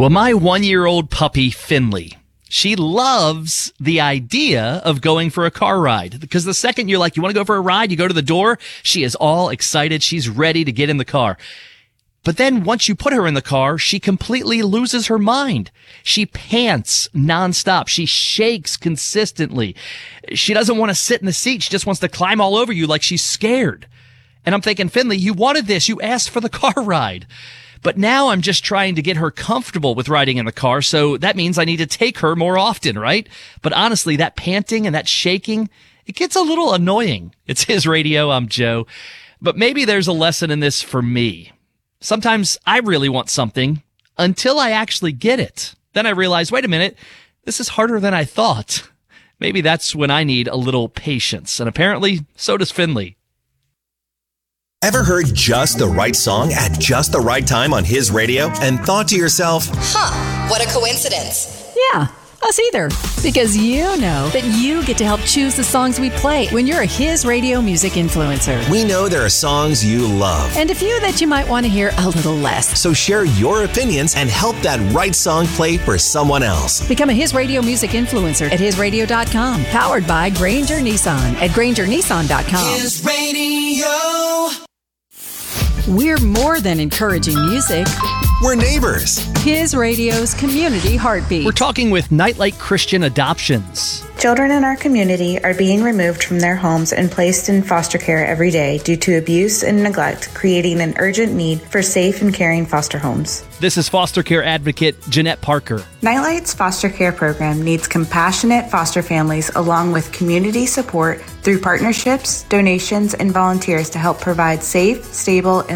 Well, my 1-year-old puppy, Finley, she loves the idea of going for a car ride, because the second you're like, you want to go for a ride, you go to the door, she is all excited. She's ready to get in the car. But then once you put her in the car, she completely loses her mind. She pants nonstop. She shakes consistently. She doesn't want to sit in the seat. She just wants to climb all over you like she's scared. And I'm thinking, Finley, you wanted this. You asked for the car ride. But now I'm just trying to get her comfortable with riding in the car, so that means I need to take her more often, right? But honestly, that panting and that shaking, it gets a little annoying. It's His Radio, I'm Joe. But maybe there's a lesson in this for me. Sometimes I really want something until I actually get it. Then I realize, wait a minute, this is harder than I thought. Maybe that's when I need a little patience, and apparently so does Finley. Ever heard just the right song at just the right time on His Radio and thought to yourself, what a coincidence. Yeah, us either. Because you know that you get to help choose the songs we play when you're a His Radio music influencer. we know there are songs you love. And a few that you might want to hear a little less. So share your opinions and help that right song play for someone else. Become a His Radio music influencer at hisradio.com. Powered by Granger Nissan at grangernissan.com. His Radio. We're more than encouraging music. We're neighbors. His Radio's community heartbeat. We're talking with Nightlight Christian Adoptions. Children in our community are being removed from their homes and placed in foster care every day due to abuse and neglect, creating an urgent need for safe and caring foster homes. This is foster care advocate Jeanette Parker. Nightlight's foster care program needs compassionate foster families along with community support through partnerships, donations, and volunteers to help provide safe, stable, and